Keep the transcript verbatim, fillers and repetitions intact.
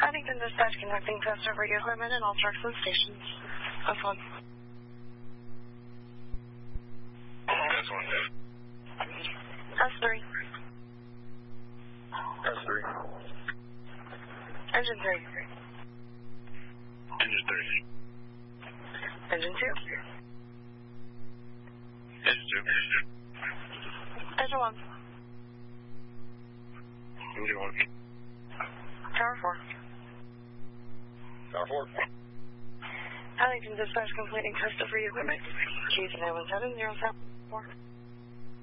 Huntington Dispatch conducting tests over your equipment and all trucks and stations. S one. S one. S three. S three. Engine three. Engine three. Engine two. Engine two. Engine one. Engine one. Tower four. Tower four. Huntington Dispatch completing test over your equipment. Q nine one seven zero seven four.